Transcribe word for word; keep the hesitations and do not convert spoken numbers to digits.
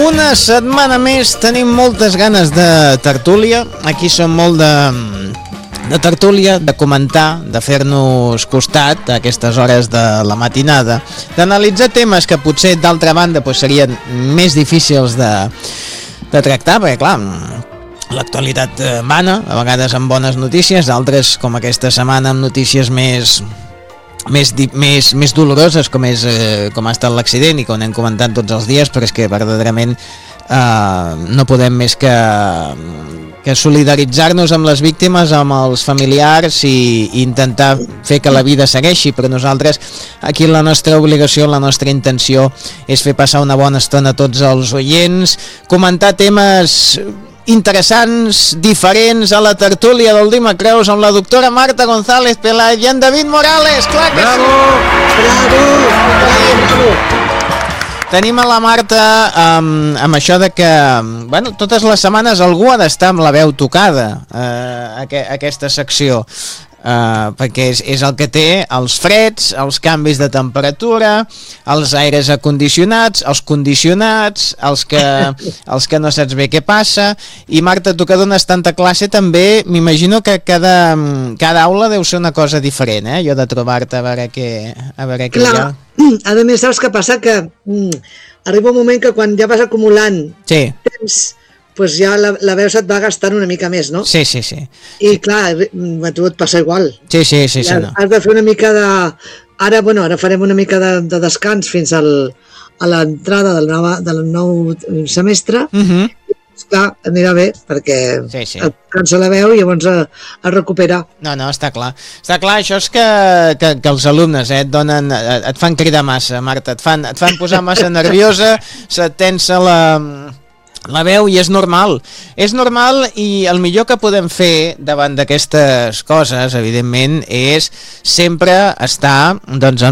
Una setmana més, tenim moltes ganes de tertúlia. Aquí som molt de, de tertúlia, de comentar, de fer-nos costat a aquestes hores de la matinada, d'analitzar temes que potser d'altra banda pues, serien més difícils de, de tractar, perquè clar, l'actualitat mana, a vegades amb bones notícies, altres com aquesta setmana amb notícies més... Més, més, més doloroses com, és, eh, com ha estat l'accident i com hem comentat tots els dies, però és que verdaderament eh, no podem més que, que solidaritzar-nos amb les víctimes, amb els familiars i, i intentar fer que la vida segueixi, però nosaltres aquí la nostra obligació, la nostra intenció és fer passar una bona estona a tots els oients, comentar temes interessants, diferents a la tertúlia del Dima Creus amb la doctora Marta González Peláez i en David Morales, clar que bravo, sí! Bravo! Bravo! Tenim a la Marta um, amb això de que, bueno, totes les setmanes algú ha d'estar amb la veu tocada uh, aqu aquesta secció. Uh, perquè és, és el que té els freds, els canvis de temperatura, els aires acondicionats, els condicionats, els que, els que no saps bé què passa. I Marta, tu que dones tanta classe també, m'imagino que cada, cada aula deu ser una cosa diferent, eh? Jo de trobar-te a veure què, a veure què hi ha. A més, saps què passa? Que mm, arriba un moment que quan ja vas acumulant sí. temps, pues ja la, la veu se't va gastant una mica més, no? Sí, sí, sí. I clar, a tu et passa igual. Sí, sí, sí. sí no. Has de fer una mica de... Ara, bueno, ara farem una mica de, de descans fins al, a l'entrada del, nova, del nou semestre. Uh -huh. I, clar, anirà bé, perquè sí, sí. et cansa la veu i llavors es recupera. No, no, està clar. Està clar, això és que, que, que els alumnes eh, et donen, et fan cridar massa, Marta, et fan, et fan posar massa nerviosa, se't tensa la... la veu i és normal, és normal i el millor que podem fer davant d'aquestes coses, evidentment, és sempre estar doncs,